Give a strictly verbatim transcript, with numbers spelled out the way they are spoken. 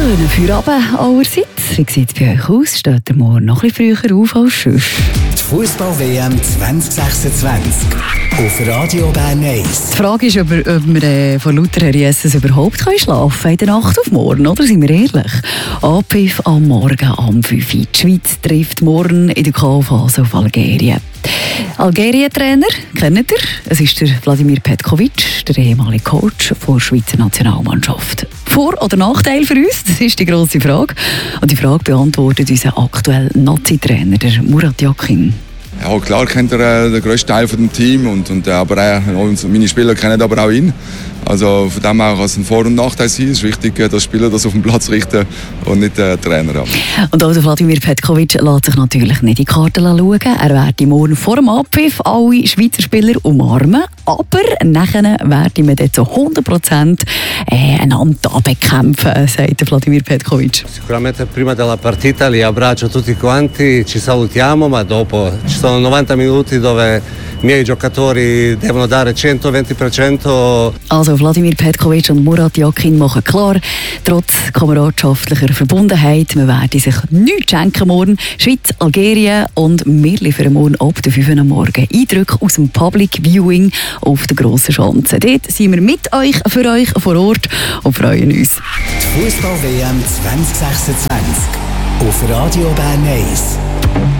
Schönen Feierabend allerseits. Wie sieht es bei euch aus? Steht ihr morgen noch ein bisschen früher auf als sonst? Die Fußball-W M zwanzig sechsundzwanzig auf Radio Bern eins. Die Frage ist, ob wir, ob wir äh, von lauter Herr Jesus überhaupt können schlafen können in der Nacht auf morgen, oder? Sind wir ehrlich? Abpfiff am Morgen am fünf Uhr. Die Schweiz trifft morgen in der K O-Phase auf Algerien. Algerien-Trainer, kennt ihr? Es ist der Vladimir Petkovic, der ehemalige Coach der Schweizer Nationalmannschaft. Vor- oder Nachteil für uns? Das ist die grosse Frage. Und die Frage beantwortet unser aktueller Nazi-Trainer, der Murat Yakin. Ja, klar kennt er äh, den grössten Teil von dem Team, und, und, äh, aber äh, meine Spieler kennen aber auch ihn. Also von dem her kann es ein Vor- und Nachteil sein. Es ist wichtig, dass Spieler das auf den Platz richten und nicht der Trainer haben. Und auch der Vladimir Petkovic lässt sich natürlich nicht in die Karten schauen. Er wird morgen vor dem Abpfiff alle Schweizer Spieler umarmen. Aber nachher werden wir dort zu hundert Prozent äh, einander bekämpfen, sagt der Vladimir Petkovic. Sicuramente prima della partita li abbraccio tutti quanti, ci salutiamo, ma dopo ci sono novanta minuti dove i miei giocatori devono dare centoventi per cento. Also Vladimir Petkovic und Murat Yakin machen klar, trotz kameradschaftlicher Verbundenheit, wir werden sich nichts schenken morgen. Schweiz, Algerien, und wir liefern morgen ab der fünf Uhr am Morgen Eindrücke aus dem Public Viewing auf der grossen Schanze. Dort sind wir mit euch, für euch vor Ort und freuen uns. Die Fußball-W M zwanzig sechsundzwanzig auf Radio Bern eins.